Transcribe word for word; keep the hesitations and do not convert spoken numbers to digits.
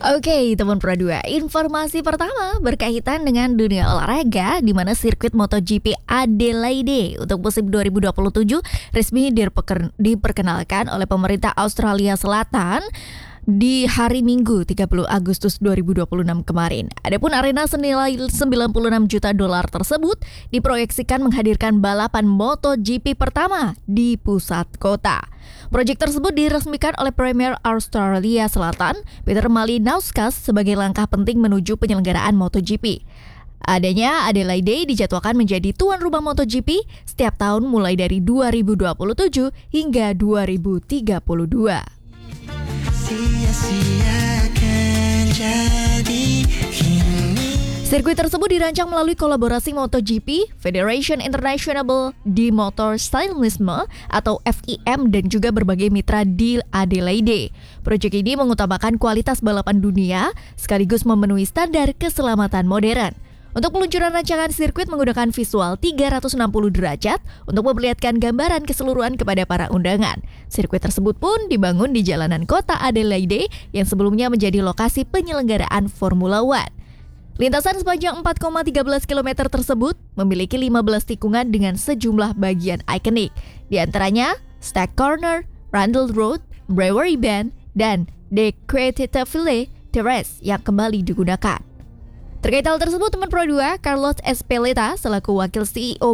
Oke, teman Pro dua, informasi pertama berkaitan dengan dunia olahraga di mana sirkuit MotoGP Adelaide untuk musim dua ribu dua puluh tujuh resmi diperken- diperkenalkan oleh pemerintah Australia Selatan di hari Minggu tiga puluh Agustus dua ribu dua puluh enam kemarin. Adapun arena senilai sembilan puluh enam juta dolar tersebut diproyeksikan menghadirkan balapan MotoGP pertama di pusat kota. Proyek tersebut diresmikan oleh Premier Australia Selatan, Peter Malinauskas, sebagai langkah penting menuju penyelenggaraan MotoGP. Adanya Adelaide dijadwalkan menjadi tuan rumah MotoGP setiap tahun mulai dari dua ribu dua puluh tujuh hingga dua ribu tiga puluh dua. Sia-siakan jadi kini. Sirkuit tersebut dirancang melalui kolaborasi MotoGP, Federation International di Motorcyclisme atau F I M dan juga berbagai mitra di Adelaide. Proyek ini mengutamakan kualitas balapan dunia sekaligus memenuhi standar keselamatan modern. Untuk peluncuran rancangan sirkuit menggunakan visual tiga ratus enam puluh derajat untuk memperlihatkan gambaran keseluruhan kepada para undangan. Sirkuit tersebut pun dibangun di jalanan kota Adelaide yang sebelumnya menjadi lokasi penyelenggaraan Formula One. Lintasan sepanjang empat koma tiga belas kilometer tersebut memiliki lima belas tikungan dengan sejumlah bagian ikonik, di antaranya Stack Corner, Rundle Road, Brewery Bend, dan The Quetetaville Terrace yang kembali digunakan. Terkait hal tersebut, teman Pro dua, Carlos Espeleta selaku wakil C E O